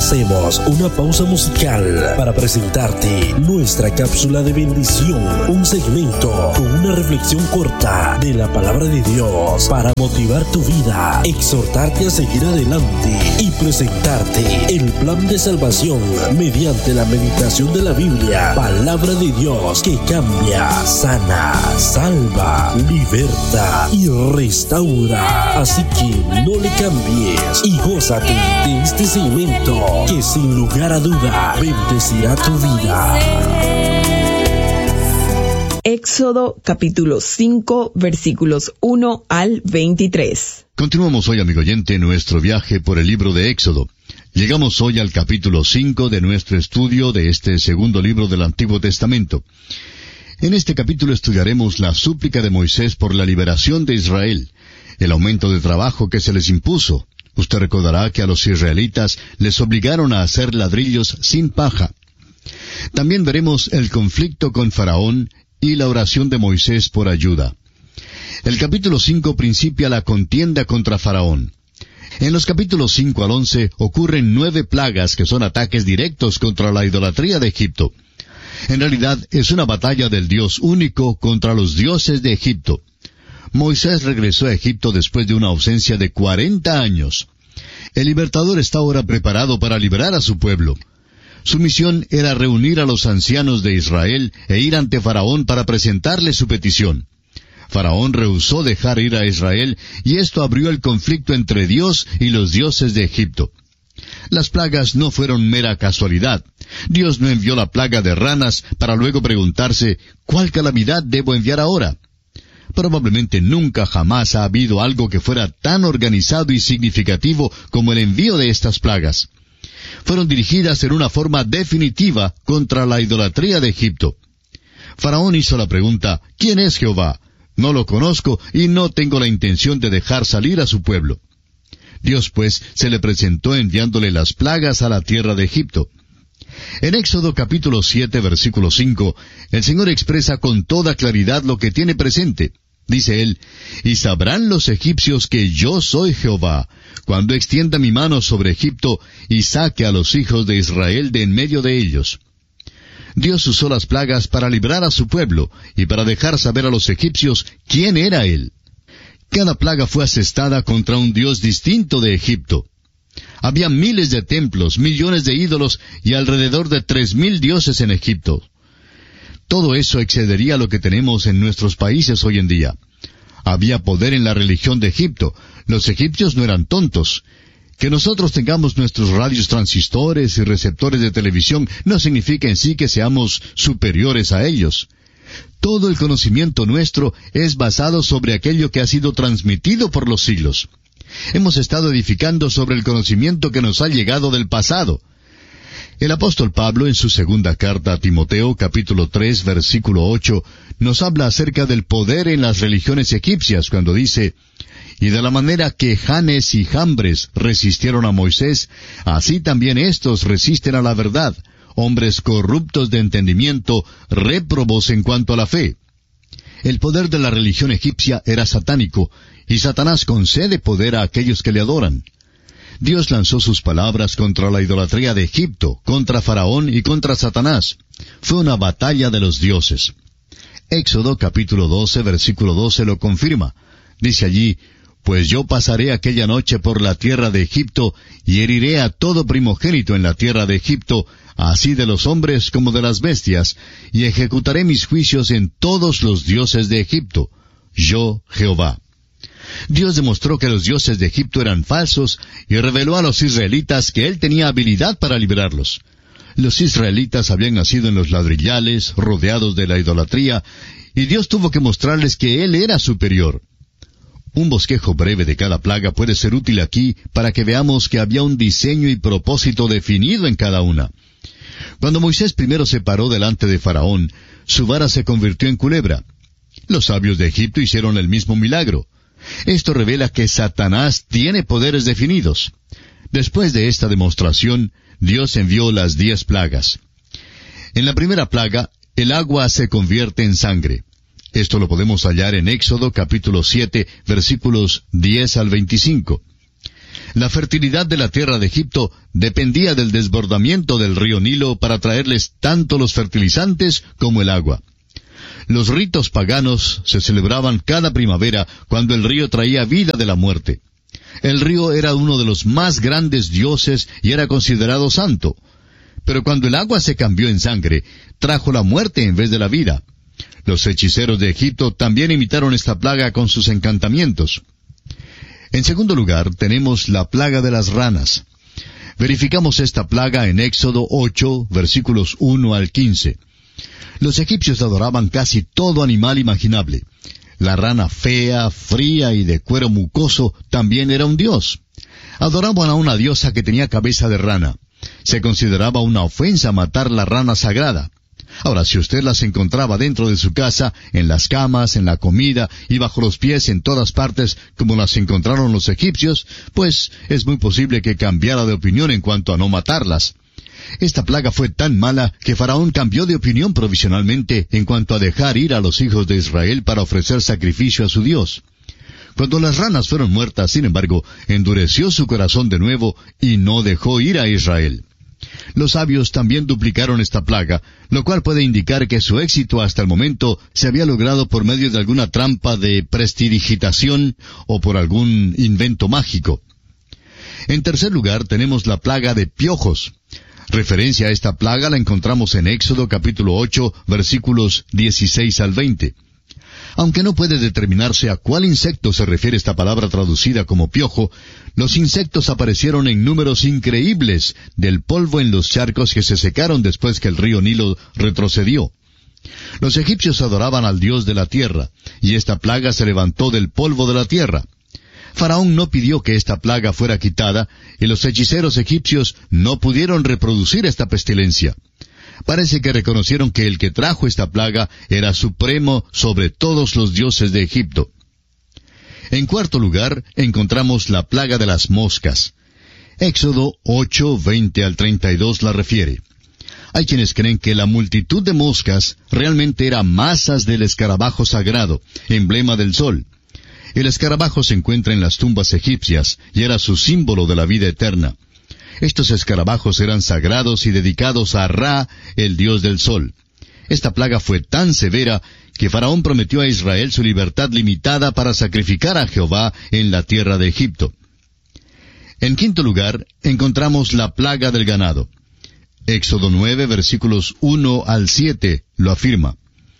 Hacemos una pausa musical para presentarte nuestra cápsula de bendición, un segmento con una reflexión corta de la palabra de Dios para motivar tu vida, exhortarte a seguir adelante y presentarte el plan de salvación mediante la meditación de la Biblia, palabra de Dios que cambia, sana, salva, liberta y restaura. Así que no le cambies y gózate de este segmento que sin lugar a duda bendecirá tu vida. Éxodo capítulo 5 versículos 1 al 23. Continuamos hoy, amigo oyente, nuestro viaje por el libro de Éxodo. Llegamos hoy al capítulo 5 de nuestro estudio de este segundo libro del Antiguo Testamento. En este capítulo estudiaremos la súplica de Moisés por la liberación de Israel, el aumento de trabajo que se les impuso. Usted recordará que a los israelitas les obligaron a hacer ladrillos sin paja. También veremos el conflicto con Faraón y la oración de Moisés por ayuda. El capítulo 5 principia la contienda contra Faraón. En los capítulos 5 al 11 ocurren 9 plagas que son ataques directos contra la idolatría de Egipto. En realidad es una batalla del Dios único contra los dioses de Egipto. Moisés regresó a Egipto después de una ausencia de 40 años. El libertador está ahora preparado para liberar a su pueblo. Su misión era reunir a los ancianos de Israel e ir ante Faraón para presentarle su petición. Faraón rehusó dejar ir a Israel y esto abrió el conflicto entre Dios y los dioses de Egipto. Las plagas no fueron mera casualidad. Dios no envió la plaga de ranas para luego preguntarse, ¿cuál calamidad debo enviar ahora? Probablemente nunca jamás ha habido algo que fuera tan organizado y significativo como el envío de estas plagas. Fueron dirigidas en una forma definitiva contra la idolatría de Egipto. Faraón hizo la pregunta, ¿quién es Jehová? No lo conozco y no tengo la intención de dejar salir a su pueblo. Dios, pues, se le presentó enviándole las plagas a la tierra de Egipto. En Éxodo capítulo 7, versículo 5, el Señor expresa con toda claridad lo que tiene presente. Dice él, «Y sabrán los egipcios que yo soy Jehová, cuando extienda mi mano sobre Egipto y saque a los hijos de Israel de en medio de ellos». Dios usó las plagas para librar a su pueblo y para dejar saber a los egipcios quién era Él. Cada plaga fue asestada contra un Dios distinto de Egipto. Había miles de templos, millones de ídolos y alrededor de 3,000 dioses en Egipto. Todo eso excedería lo que tenemos en nuestros países hoy en día. Había poder en la religión de Egipto. Los egipcios no eran tontos. Que nosotros tengamos nuestros radios transistores y receptores de televisión no significa en sí que seamos superiores a ellos. Todo el conocimiento nuestro es basado sobre aquello que ha sido transmitido por los siglos. Hemos estado edificando sobre el conocimiento que nos ha llegado del pasado. El apóstol Pablo, en su segunda carta a Timoteo, capítulo 3, versículo 8, nos habla acerca del poder en las religiones egipcias, cuando dice, «Y de la manera que Janes y Jambres resistieron a Moisés, así también éstos resisten a la verdad, hombres corruptos de entendimiento, réprobos en cuanto a la fe». El poder de la religión egipcia era satánico, y Satanás concede poder a aquellos que le adoran. Dios lanzó sus palabras contra la idolatría de Egipto, contra Faraón y contra Satanás. Fue una batalla de los dioses. Éxodo capítulo 12, versículo 12 lo confirma. Dice allí, «Pues yo pasaré aquella noche por la tierra de Egipto, y heriré a todo primogénito en la tierra de Egipto, así de los hombres como de las bestias, y ejecutaré mis juicios en todos los dioses de Egipto. Yo, Jehová». Dios demostró que los dioses de Egipto eran falsos y reveló a los israelitas que Él tenía habilidad para liberarlos. Los israelitas habían nacido en los ladrillales, rodeados de la idolatría, y Dios tuvo que mostrarles que Él era superior. Un bosquejo breve de cada plaga puede ser útil aquí para que veamos que había un diseño y propósito definido en cada una. Cuando Moisés primero se paró delante de Faraón, su vara se convirtió en culebra. Los sabios de Egipto hicieron el mismo milagro. Esto revela que Satanás tiene poderes definidos. Después de esta demostración, Dios envió las 10 plagas. En la primera plaga, el agua se convierte en sangre. Esto lo podemos hallar en Éxodo capítulo 7, versículos 10 al 25. La fertilidad de la tierra de Egipto dependía del desbordamiento del río Nilo para traerles tanto los fertilizantes como el agua. Los ritos paganos se celebraban cada primavera cuando el río traía vida de la muerte. El río era uno de los más grandes dioses y era considerado santo. Pero cuando el agua se cambió en sangre, trajo la muerte en vez de la vida. Los hechiceros de Egipto también imitaron esta plaga con sus encantamientos. En segundo lugar, tenemos la plaga de las ranas. Verificamos esta plaga en Éxodo 8, versículos 1 al 15. Los egipcios adoraban casi todo animal imaginable. La rana fea, fría y de cuero mucoso también era un dios. Adoraban a una diosa que tenía cabeza de rana. Se consideraba una ofensa matar la rana sagrada. Ahora, si usted las encontraba dentro de su casa, en las camas, en la comida y bajo los pies en todas partes, como las encontraron los egipcios, pues es muy posible que cambiara de opinión en cuanto a no matarlas. Esta plaga fue tan mala que Faraón cambió de opinión provisionalmente en cuanto a dejar ir a los hijos de Israel para ofrecer sacrificio a su Dios. Cuando las ranas fueron muertas, sin embargo, endureció su corazón de nuevo y no dejó ir a Israel. Los sabios también duplicaron esta plaga, lo cual puede indicar que su éxito hasta el momento se había logrado por medio de alguna trampa de prestidigitación o por algún invento mágico. En tercer lugar, tenemos la plaga de piojos. Referencia a esta plaga la encontramos en Éxodo capítulo 8, versículos 16 al 20. Aunque no puede determinarse a cuál insecto se refiere esta palabra traducida como piojo, los insectos aparecieron en números increíbles del polvo en los charcos que se secaron después que el río Nilo retrocedió. Los egipcios adoraban al Dios de la tierra, y esta plaga se levantó del polvo de la tierra. Faraón no pidió que esta plaga fuera quitada, y los hechiceros egipcios no pudieron reproducir esta pestilencia. Parece que reconocieron que el que trajo esta plaga era supremo sobre todos los dioses de Egipto. En cuarto lugar, encontramos la plaga de las moscas. Éxodo 8, 20 al 32 la refiere. Hay quienes creen que la multitud de moscas realmente era masas del escarabajo sagrado, emblema del sol. El escarabajo se encuentra en las tumbas egipcias y era su símbolo de la vida eterna. Estos escarabajos eran sagrados y dedicados a Ra, el dios del sol. Esta plaga fue tan severa que Faraón prometió a Israel su libertad limitada para sacrificar a Jehová en la tierra de Egipto. En quinto lugar, encontramos la plaga del ganado. Éxodo 9, versículos 1 al 7, lo afirma.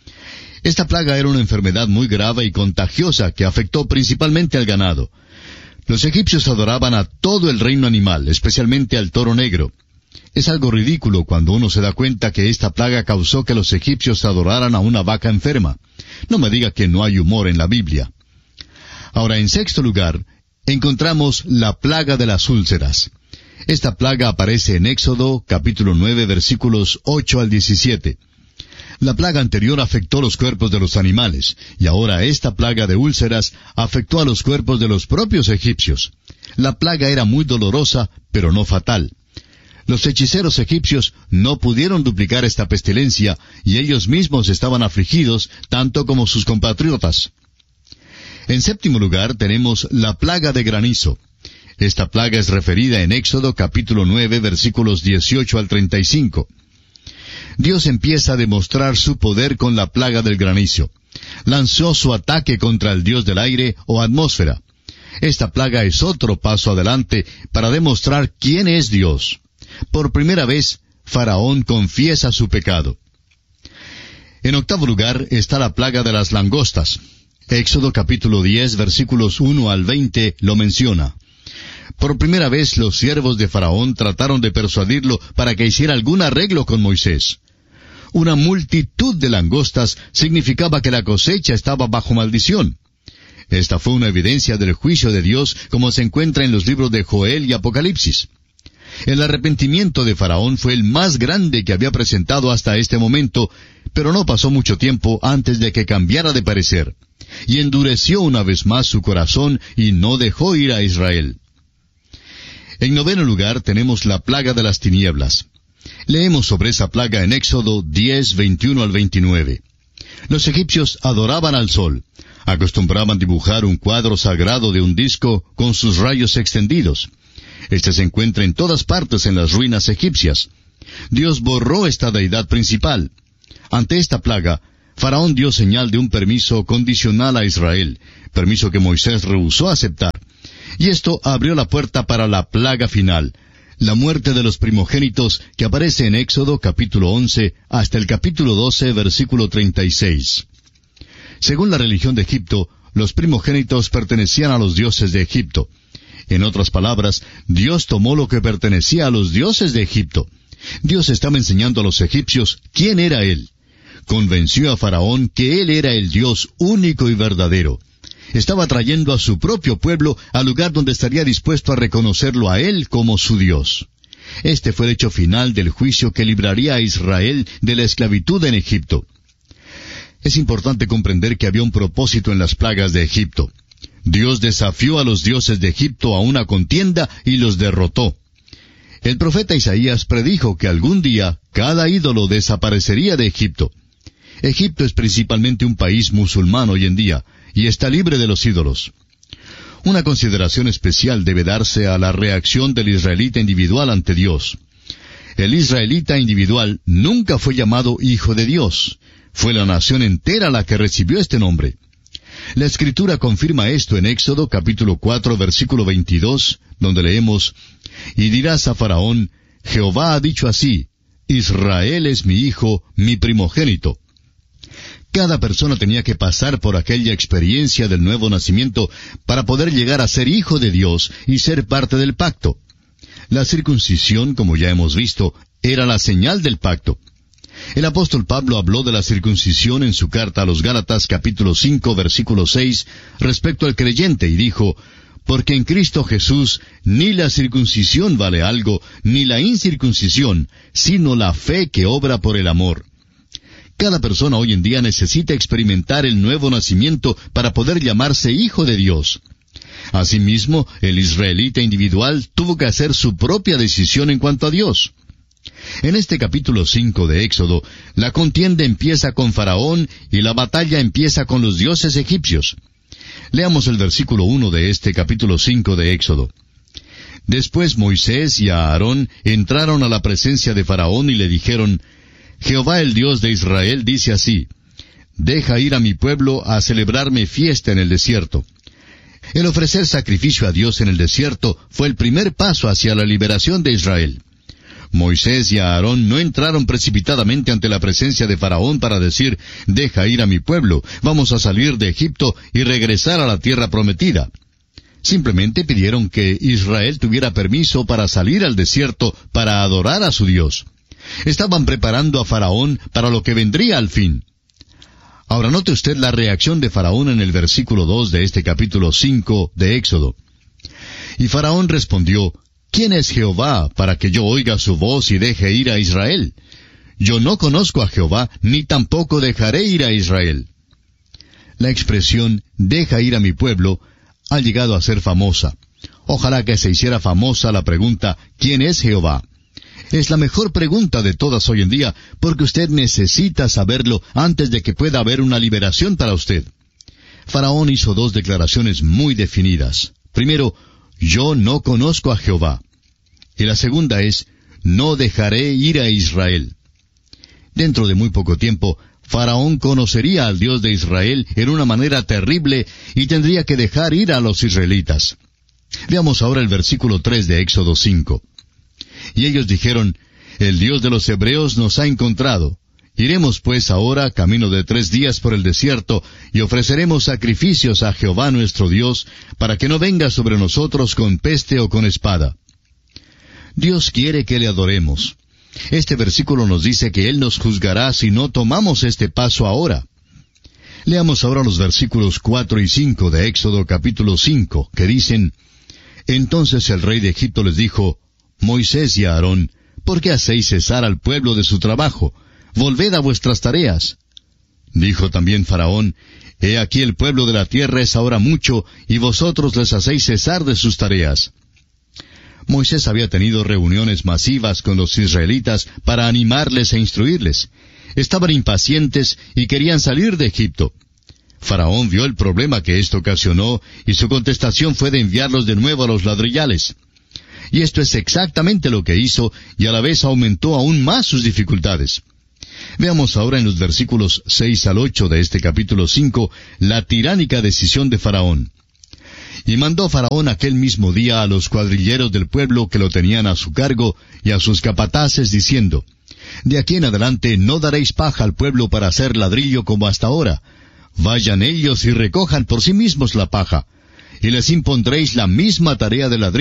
Esta plaga era una enfermedad muy grave y contagiosa que afectó principalmente al ganado. Los egipcios adoraban a todo el reino animal, especialmente al toro negro. Es algo ridículo cuando uno se da cuenta que esta plaga causó que los egipcios adoraran a una vaca enferma. No me diga que no hay humor en la Biblia. Ahora, en sexto lugar, encontramos la plaga de las úlceras. Esta plaga aparece en Éxodo, capítulo 9, versículos 8 al 17. La plaga anterior afectó los cuerpos de los animales, y ahora esta plaga de úlceras afectó a los cuerpos de los propios egipcios. La plaga era muy dolorosa, pero no fatal. Los hechiceros egipcios no pudieron duplicar esta pestilencia, y ellos mismos estaban afligidos, tanto como sus compatriotas. En séptimo lugar tenemos la plaga de granizo. Esta plaga es referida en Éxodo capítulo 9, versículos 18 al 35. Dios empieza a demostrar su poder con la plaga del granizo. Lanzó su ataque contra el dios del aire o atmósfera. Esta plaga es otro paso adelante para demostrar quién es Dios. Por primera vez, Faraón confiesa su pecado. En octavo lugar está la plaga de las langostas. Éxodo capítulo 10, versículos 1 al 20 lo menciona. Por primera vez los siervos de Faraón trataron de persuadirlo para que hiciera algún arreglo con Moisés. Una multitud de langostas significaba que la cosecha estaba bajo maldición. Esta fue una evidencia del juicio de Dios como se encuentra en los libros de Joel y Apocalipsis. El arrepentimiento de Faraón fue el más grande que había presentado hasta este momento, pero no pasó mucho tiempo antes de que cambiara de parecer, y endureció una vez más su corazón y no dejó ir a Israel. En noveno lugar tenemos la plaga de las tinieblas. Leemos sobre esa plaga en Éxodo 10, 21 al 29. Los egipcios adoraban al sol. Acostumbraban dibujar un cuadro sagrado de un disco con sus rayos extendidos. Este se encuentra en todas partes en las ruinas egipcias. Dios borró esta deidad principal. Ante esta plaga, Faraón dio señal de un permiso condicional a Israel, permiso que Moisés rehusó aceptar. Y esto abrió la puerta para la plaga final, la muerte de los primogénitos, que aparece en Éxodo capítulo 11 hasta el capítulo 12, versículo 36. Según la religión de Egipto, los primogénitos pertenecían a los dioses de Egipto. En otras palabras, Dios tomó lo que pertenecía a los dioses de Egipto. Dios estaba enseñando a los egipcios quién era Él. Convenció a Faraón que Él era el Dios único y verdadero. Estaba trayendo a su propio pueblo al lugar donde estaría dispuesto a reconocerlo a Él como su Dios. Este fue el hecho final del juicio que libraría a Israel de la esclavitud en Egipto. Es importante comprender que había un propósito en las plagas de Egipto. Dios desafió a los dioses de Egipto a una contienda y los derrotó. El profeta Isaías predijo que algún día cada ídolo desaparecería de Egipto. Egipto es principalmente un país musulmán hoy en día, y está libre de los ídolos. Una consideración especial debe darse a la reacción del israelita individual ante Dios. El israelita individual nunca fue llamado hijo de Dios. Fue la nación entera la que recibió este nombre. La Escritura confirma esto en Éxodo capítulo 4, versículo 22, donde leemos: «Y dirás a Faraón, Jehová ha dicho así, Israel es mi hijo, mi primogénito». Cada persona tenía que pasar por aquella experiencia del nuevo nacimiento para poder llegar a ser hijo de Dios y ser parte del pacto. La circuncisión, como ya hemos visto, era la señal del pacto. El apóstol Pablo habló de la circuncisión en su carta a los Gálatas capítulo 5, versículo 6, respecto al creyente, y dijo: «Porque en Cristo Jesús ni la circuncisión vale algo, ni la incircuncisión, sino la fe que obra por el amor». Cada persona hoy en día necesita experimentar el nuevo nacimiento para poder llamarse hijo de Dios. Asimismo, el israelita individual tuvo que hacer su propia decisión en cuanto a Dios. En este capítulo 5 de Éxodo, la contienda empieza con Faraón y la batalla empieza con los dioses egipcios. Leamos el versículo 1 de este capítulo 5 de Éxodo. «Después Moisés y Aarón entraron a la presencia de Faraón y le dijeron: Jehová el Dios de Israel dice así: Deja ir a mi pueblo a celebrarme fiesta en el desierto». El ofrecer sacrificio a Dios en el desierto fue el primer paso hacia la liberación de Israel. Moisés y Aarón no entraron precipitadamente ante la presencia de Faraón para decir: «Deja ir a mi pueblo, vamos a salir de Egipto y regresar a la tierra prometida». Simplemente pidieron que Israel tuviera permiso para salir al desierto para adorar a su Dios. Estaban preparando a Faraón para lo que vendría al fin. Ahora note usted la reacción de Faraón en el versículo 2 de este capítulo 5 de Éxodo. «Y Faraón respondió: ¿Quién es Jehová para que yo oiga su voz y deje ir a Israel? Yo no conozco a Jehová, ni tampoco dejaré ir a Israel». La expresión «deja ir a mi pueblo» ha llegado a ser famosa. Ojalá que se hiciera famosa la pregunta «¿Quién es Jehová?». Es la mejor pregunta de todas hoy en día, porque usted necesita saberlo antes de que pueda haber una liberación para usted. Faraón hizo dos declaraciones muy definidas. Primero, «Yo no conozco a Jehová». Y la segunda es, «No dejaré ir a Israel». Dentro de muy poco tiempo, Faraón conocería al Dios de Israel en una manera terrible y tendría que dejar ir a los israelitas. Veamos ahora el versículo 3 de Éxodo 5. «Y ellos dijeron: El Dios de los hebreos nos ha encontrado. Iremos pues ahora camino de 3 días por el desierto, y ofreceremos sacrificios a Jehová nuestro Dios, para que no venga sobre nosotros con peste o con espada». Dios quiere que le adoremos. Este versículo nos dice que Él nos juzgará si no tomamos este paso ahora. Leamos ahora los versículos 4 y 5 de Éxodo capítulo 5, que dicen: «Entonces el rey de Egipto les dijo: Moisés y Aarón, ¿por qué hacéis cesar al pueblo de su trabajo? Volved a vuestras tareas». Dijo también Faraón: «He aquí el pueblo de la tierra es ahora mucho, y vosotros les hacéis cesar de sus tareas». Moisés había tenido reuniones masivas con los israelitas para animarles e instruirles. Estaban impacientes y querían salir de Egipto. Faraón vio el problema que esto ocasionó, y su contestación fue de enviarlos de nuevo a los ladrillales. Y esto es exactamente lo que hizo, y a la vez aumentó aún más sus dificultades. Veamos ahora en los versículos 6 al 8 de este capítulo 5, la tiránica decisión de Faraón. Y mandó Faraón aquel mismo día a los cuadrilleros del pueblo que lo tenían a su cargo, y a sus capataces, diciendo, de aquí en adelante no daréis paja al pueblo para hacer ladrillo como hasta ahora. Vayan ellos y recojan por sí mismos la paja, y les impondréis la misma tarea de ladrillo